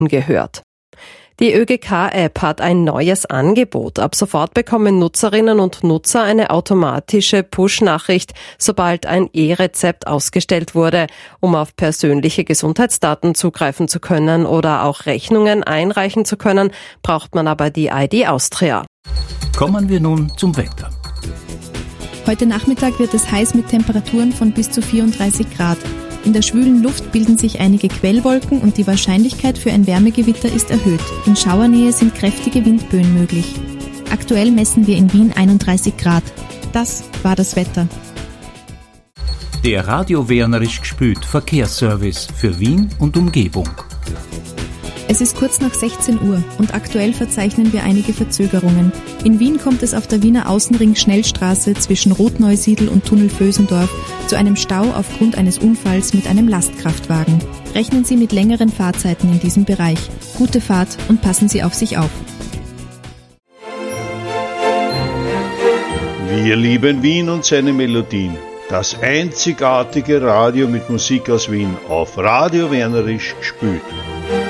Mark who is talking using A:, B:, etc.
A: gehört. Die ÖGK-App hat ein neues Angebot. Ab sofort bekommen Nutzerinnen und Nutzer eine automatische Push-Nachricht, sobald ein E-Rezept ausgestellt wurde. Um auf persönliche Gesundheitsdaten zugreifen zu können oder auch Rechnungen einreichen zu können, braucht man aber die ID Austria.
B: Kommen wir nun zum Wetter.
C: Heute Nachmittag wird es heiß mit Temperaturen von bis zu 34 Grad. In der schwülen Luft bilden sich einige Quellwolken und die Wahrscheinlichkeit für ein Wärmegewitter ist erhöht. In Schauernähe sind kräftige Windböen möglich. Aktuell messen wir in Wien 31 Grad. Das war das Wetter.
B: Der Radio Wernerisch gspüt Verkehrsservice für Wien und Umgebung.
C: Es ist kurz nach 16 Uhr und aktuell verzeichnen wir einige Verzögerungen. In Wien kommt es auf der Wiener Außenring-Schnellstraße zwischen Rotneusiedl und Tunnel Vösendorf zu einem Stau aufgrund eines Unfalls mit einem Lastkraftwagen. Rechnen Sie mit längeren Fahrzeiten in diesem Bereich. Gute Fahrt und passen Sie auf sich auf.
D: Wir lieben Wien und seine Melodien. Das einzigartige Radio mit Musik aus Wien auf Radio Wernerisch gspüt.